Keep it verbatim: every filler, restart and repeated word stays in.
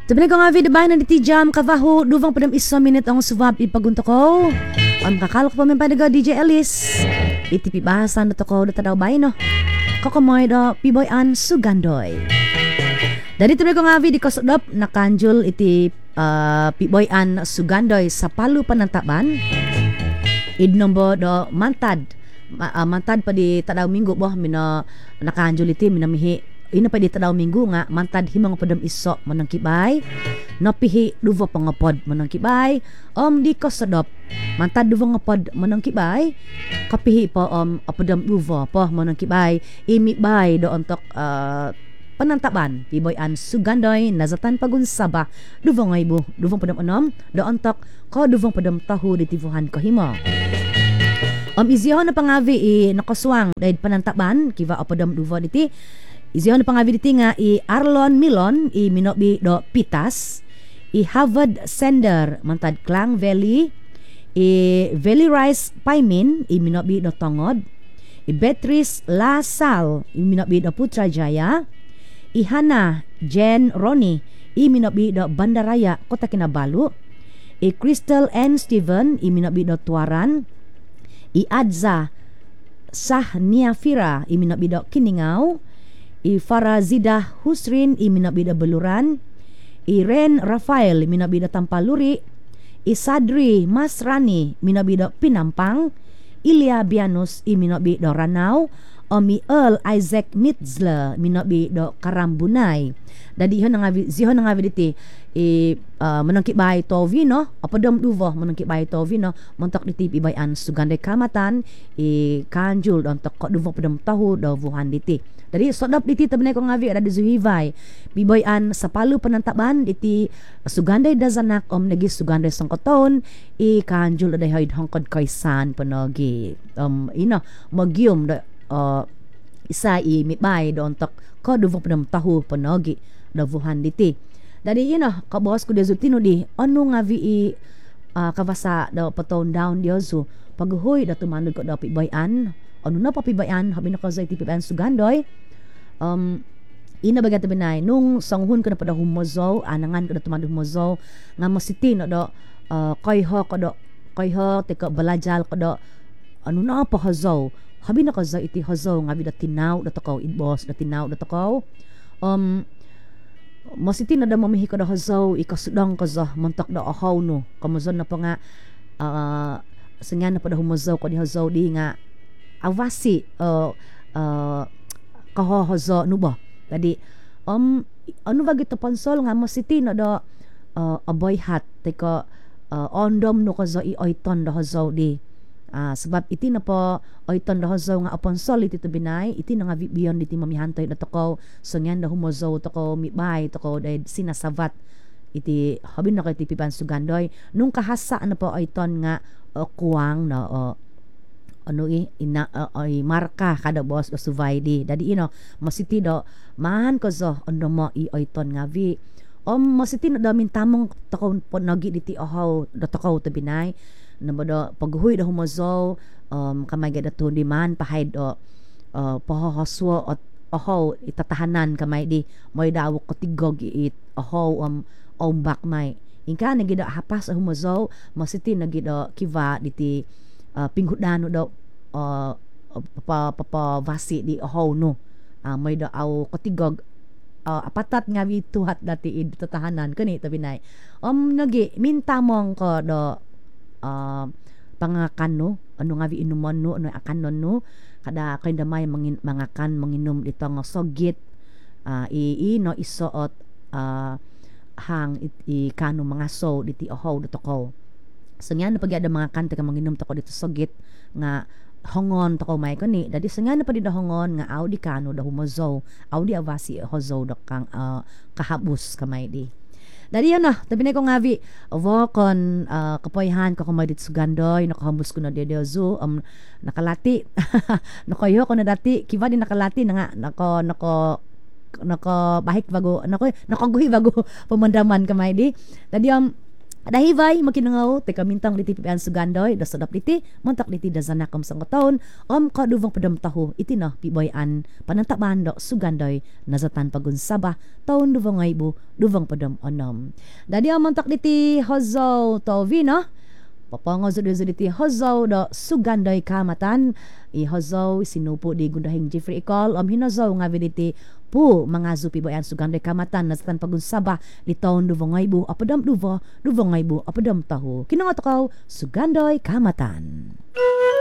Sabi ko nga video ba na di jam kavaho duvang padam isa minute ang subab ipagunto ko. Ang kakalo ko pa man panaga D J Ellis. Iti pibahasan na to ko dito daw ba no. Kokomoy do Piboy An Sugandoy. Dari sabi ko nga video ko sodop nakanjul iti uh, Piboy An Sugandoy sa Palu Panantaban. Idnombo do mantad. Uh, mantad pa di tadaw minggu boh mina nakanjul iti minamihi. Ina pa di tadaw minggu nga mantad himang padam iso manang kibay napihi duwa pangapod manang kibay om di ko sadop mantad duwa ngapod manang kibay kapihi po om apadam duwa po manang kibay imi bay do ontok uh, Panantaban Piboy An Sugandoy nazatan pagunsaba duwa ngaybo duwa padam anom do ontok ko duwa padam tahu di tivuhan ko himo om izihon na pangavi i nakaswang dahil Panantaban kiva apadam duwa diti Izion na pangabiditi nga i Arlon Milon i Minobi do Pitas i Harvard Sender mantad Klang Valley i Valley Rice Paimin i Minobi do Tongod i Beatrice La Sal i Minobi do Putrajaya i Hana Jen Roni i Minobi do Bandaraya Kota Kinabalu i Crystal N Steven i Minobi do Tuaran i Adza Sah Niafira i Minobi do Kiningaw i Farazida Husrin i Minabida Beluran i Ren Rafael i Minabida Tampaluri i Sadri Masrani Minabida Pinampang Ilya Bianus i Minabida Ranau Omi Earl Isaac Mitzler Minabida Karambunay dadi ihon nga zihon nga diti i uh, menangkit bay Tovino apadam duvo menangkit bay Tovino montok diti Piboy An Sugandoy Kamatan i kanjul don tok duvo padam tahu do vuhan diti dari sodop diti tabenay ko ngavi ada di Zuhivay Piboy An sa Palu Panantaban diti Sugandoy dazanak om nagi Sugandoy sangkoton i kanjul ada haid hongkod kaisan panogi um ino magyum da uh, isa i mibay don tok ko duvo padam tahu panogi do vuhan diti dari you know kabos ko dezutino di ano nga vi uh, kavasa daw paton down diozu paghoy da tumanod ko daw Piboy An ano na pa Piboy An habi na ko sa Piboy An Sugandoy um ina bagat binay nung sanghun ko na pada humozo anangan ko da tumanod humozo nga masiti no do uh, koyho ko do koyho teko balajal ko do ano na pa hazo habi na ko sa iti hazo nga bi da tinaw da takaw idbos da tinaw da takaw um masiti na da mamihi ko da hazaw ikasudang ko za mantak da ahaw no kamazon na pa nga uh, singyan na pa da humazaw ko di hazaw di nga awasi uh, uh, kaho hazaw no ba tadi um ano ba gito pansol nga masiti na da uh, aboy hat teka uh, ondom no ko za i oiton da hazaw di Uh, sebab iti na po oiton da hazaw nga upon solid ito binay iti na nga biyon diti mamihantoy na toko so nyan da humozaw toko mibay toko dahil sinasavat iti habin na ko iti Piboy An Sugandoy nung kahasa na po oiton nga uh, kuwang na uh, ano i ina uh, ay marka kada boss o suvay di dadi ino masiti do man ko zo ondo mo i oiton nga vi om masiti na do mintamong toko ponogi diti ohaw da toko to binay nabado paghuy da humazo um kamay gada to di man pahid o uh, pahahaswa at ahaw itatahanan kamay di moy daw ko tigog it ahaw um ombak may inka nagida hapas a humazo masiti nagida kiva diti uh, pinghudano do uh, papa papa vasi di ahaw no uh, moy daw ko tigog uh, apatat nga bituhat dati id tatahanan kani tabinay um nagi mintamong ko do Uh, pangakan no ano nga vi inuman no ano akanon no kada kay damay mangin, mangakan manginom dito nga sogit uh, i no isuot uh, hang it, i kano mga so diti ohaw dito ko so nga na pag ada mga kanta ka manginom to ko dito sogit nga hongon to ko may ko ni dadi so nga na pa dito hongon nga aw di kano da humozo aw di avasi hozo da kang uh, kahabus kamay di Dari yan na, tabi na ko nga vi, avo kon uh, kapoyhan ko kumadit Sugandoy, nakahambus ko na diyo zo, um, nakalati, nakoyo ko na dati, kiva din nakalati na nga, nako, nako, nako, bahik bago, nako, nakaguhi bago, pumandaman kamay di. Tadi um, Adahivay makinangaw te kamintang liti pipian sugandoy da sadap liti mantak liti da zanakam sang taon om kaduvang padam taho iti na piboyan panantaban do sugandoy nazatan pagunsaba taon duvang ibu duvang padam onom. Dadi ang mantak liti Hozaw Tovina papango zudi ti Hozaw do sugandoy kamatan i Hozaw sinupo di gundahing Jeffrey Icol om hinazaw nga viditi po mga zupi boyan sugandoy kamatan nazatan pagunsaba li taon duvang ibu apadam duva duvang ibu apadam taho kinangatakaw sugandoy kamatan.